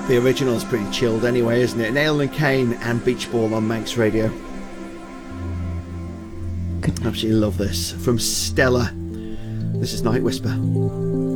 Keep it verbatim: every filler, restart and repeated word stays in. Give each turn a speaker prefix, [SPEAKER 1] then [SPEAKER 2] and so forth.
[SPEAKER 1] The original's pretty chilled anyway, isn't it? Nail and Kane and Beach Ball on Manx Radio. Absolutely love this. From Stella, this is Night Whisper.